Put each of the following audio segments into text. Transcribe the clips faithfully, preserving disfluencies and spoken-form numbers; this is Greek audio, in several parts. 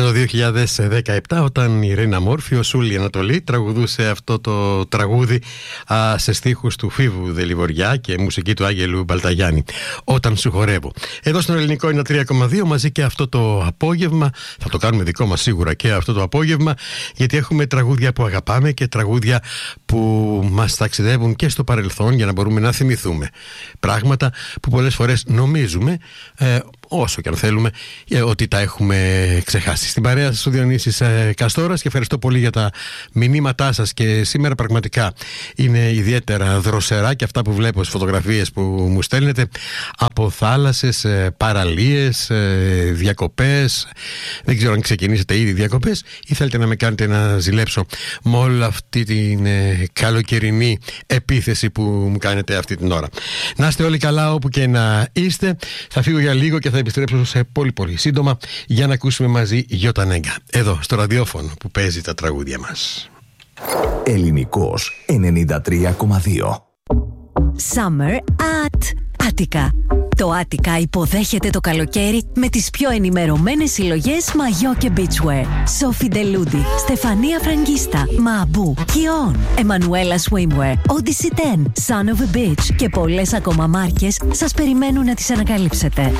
το δύο χιλιάδες δεκαεπτά, όταν η Ρίνα Μόρφη, ο Σούλη Ανατολή, τραγουδούσε αυτό το τραγούδι α, σε στίχους του Φίβου Δελιβοριά και μουσική του Άγγελου Μπαλταγιάννη. Όταν σου χορεύω. Εδώ στον ελληνικό είναι τρία κόμμα δύο, μαζί και αυτό το απόγευμα. Θα το κάνουμε δικό μας σίγουρα και αυτό το απόγευμα, γιατί έχουμε τραγούδια που αγαπάμε και τραγούδια που μας ταξιδεύουν και στο παρελθόν για να μπορούμε να θυμηθούμε πράγματα που πολλές φορές νομίζουμε, ε, όσο και αν θέλουμε, ε, ότι τα έχουμε ξεχάσει. Στην παρέα σας ο Διονύσης ε, Καστόρας, και ευχαριστώ πολύ για τα μηνύματά σας, και σήμερα πραγματικά είναι ιδιαίτερα δροσερά και αυτά που βλέπω στις φωτογραφίες που μου στέλνετε από θάλασσες, ε, παραλίες, ε, διακοπές. Δεν ξέρω αν ξεκινήσετε ήδη διακοπές ή θέλετε να με κάνετε να ζηλέψω με όλη αυτή την ε, καλοκαιρινή επίθεση που μου κάνετε αυτή την ώρα. Να είστε όλοι καλά όπου και να είστε. Θα φύγω για λίγο και θα επιστρέψω σε πολύ πολύ σύντομα για να ακούσουμε μαζί Γιώτα Νέγκα, εδώ στο ραδιόφωνο που παίζει τα τραγούδια μας. Ελληνικός ενενήντα τρία κόμμα δύο. Summer at Attica. Το Attica υποδέχεται το καλοκαίρι με τις πιο ενημερωμένες συλλογές μαγιό και beachwear. Σόφι Ντελούντι, Στεφανία Φραγκίστα, Μαμπού, Κιόν, Εμμανουέλα Swimwear, Odyssey δέκα, Son of a Beach και πολλές ακόμα μάρκες σας περιμένουν να τις ανακαλύψετε.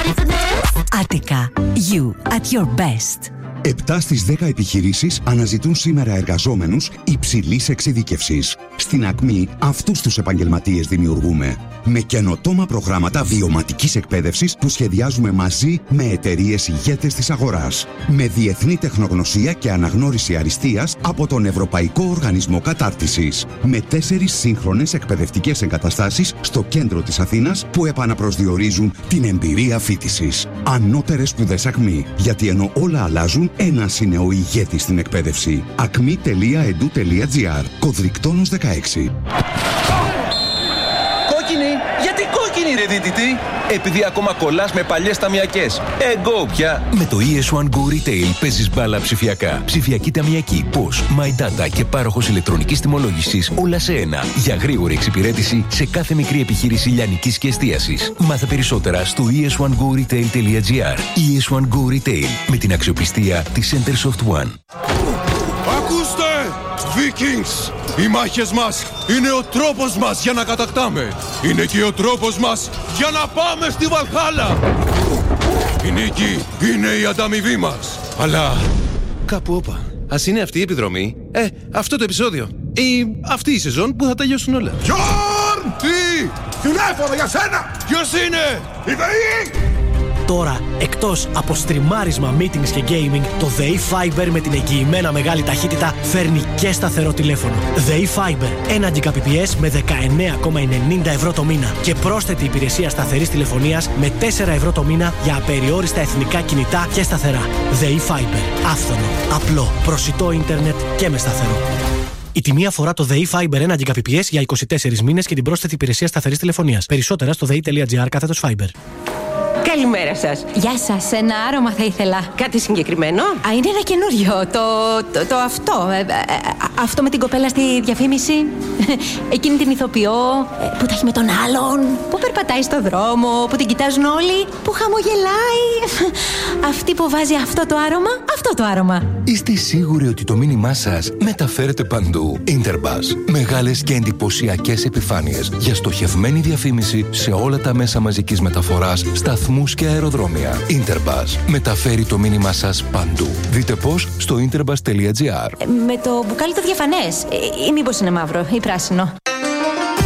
Attica, you at your best. Επτά στις δέκα επιχειρήσεις αναζητούν σήμερα εργαζόμενους υψηλής εξειδίκευσης. Στην Ακμή αυτούς τους επαγγελματίες δημιουργούμε. Με καινοτόμα προγράμματα βιωματικής εκπαίδευσης που σχεδιάζουμε μαζί με εταιρείες ηγέτες της αγοράς. Με διεθνή τεχνογνωσία και αναγνώριση αριστείας από τον Ευρωπαϊκό Οργανισμό Κατάρτισης. Με τέσσερις σύγχρονες εκπαιδευτικές εγκαταστάσεις στο κέντρο της Αθήνας που επαναπροσδιορίζουν την εμπειρία φοιτησης. Ανώτερες σπουδές Ακμή. Γιατί ενώ όλα αλλάζουν, ένας είναι ο ηγέτης στην εκπαίδευση. ακμή τελεία ed τελεία gr. Κωδρικτόνος δεκαέξι. Κόκκινη! Γιατί κόκκινη ρε δίτητη? Επειδή ακόμα κολλάς με παλιές ταμιακές. Εγώ πια! Με το ι ες one Go Retail παίζεις μπάλα ψηφιακά. Ψηφιακή ταμιακή, Posh, My Data και πάροχος ηλεκτρονικής τιμολόγησης, όλα σε ένα. Για γρήγορη εξυπηρέτηση σε κάθε μικρή επιχείρηση λιανικής και εστίασης. Μάθε περισσότερα στο ι ες one go retail τελεία gr. ι ες one Go Retail, με την αξιοπιστία της Centersoft One. Ακούστε! Vikings! Οι μάχες μας είναι ο τρόπος μας για να κατακτάμε. Είναι και ο τρόπος μας για να πάμε στη Βαλχάλα. Η νίκη είναι η ανταμοιβή μας. Αλλά κάπου όπα. Ας είναι αυτή η επιδρομή. Ε, αυτό το επεισόδιο. Ή αυτή η σεζόν που θα τελειώσουν όλα. Γιόρν! Τι! Τηλέφωνο για σένα! Ποιος είναι? Η ΔΕΗ! Τώρα, εκτός από στριμάρισμα, meetings και gaming, το ΔΕΗ Fiber με την εγγυημένα μεγάλη ταχύτητα φέρνει και σταθερό τηλέφωνο. ΔΕΗ Fiber, ένα Gbps με δεκαεννέα κόμμα ενενήντα ευρώ το μήνα και πρόσθετη υπηρεσία σταθερής τηλεφωνίας με τέσσερα ευρώ το μήνα για απεριόριστα εθνικά κινητά και σταθερά. ΔΕΗ Fiber, άφθονο, απλό, προσιτό ίντερνετ και με σταθερό. Η τιμή αφορά το ΔΕΗ Fiber ένα Gbps για είκοσι τέσσερις μήνες και την πρόσθετη υπηρεσία σταθερής τηλεφωνίας. Περισσότερα στο δei.gr κάθετος Fiber. Καλημέρα σας. Γεια σας, ένα άρωμα θα ήθελα. Κάτι συγκεκριμένο? Α, είναι ένα καινούριο. Το, το, το αυτό. Ε, ε, αυτό με την κοπέλα στη διαφήμιση. Εκείνη την ηθοποιό ε, που τα έχει με τον άλλον. Που περπατάει στο δρόμο, που την κοιτάζουν όλοι. Που χαμογελάει. Αυτή που βάζει αυτό το άρωμα, αυτό το άρωμα. Είστε σίγουροι ότι το μήνυμά σας μεταφέρετε παντού? Interbus. Μεγάλες και εντυπωσιακές επιφάνειες για στοχευμένη διαφήμιση σε όλα τα μέσα μαζικής μεταφοράς, σταθμούς και αεροδρόμια. Interbus. Μεταφέρει το μήνυμά σας παντού. Δείτε πώς στο interbus τελεία gr. Ε, με το μπουκάλι το διαφανές. Ε, ή μήπως είναι μαύρο ή πράσινο?